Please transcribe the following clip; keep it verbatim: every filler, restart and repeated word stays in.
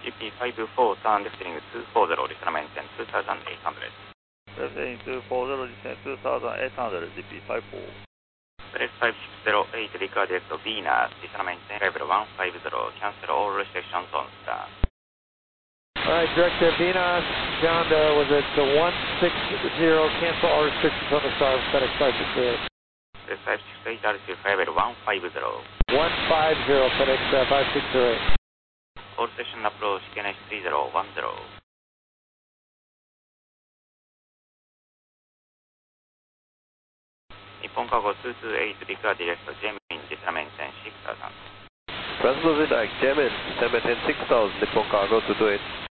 ジーピーファイブフォー turn left heading two four zero, descend maintain two thousand eight hundred. Left heading two four zero, descend two thousand eight hundred, G P five four. Press five six zero eight, record direct Venus, descend maintain level one five zero, cancel all restrictions on start. Alright, direct to Venus, down to, was it the one six zero, cancel all restrictions on the star, FedEx five six zero. Press five six eight, altitude level one five zero. one five zero, FedEx uh, five six zero eight. All station approach, K N H three zero one zero. 日本カーゴtwo two eight, record direct Gemini, descend maintain six thousand. Translucid Ike, Gemini, descend maintain six thousand, Nippon Cargo two two eight.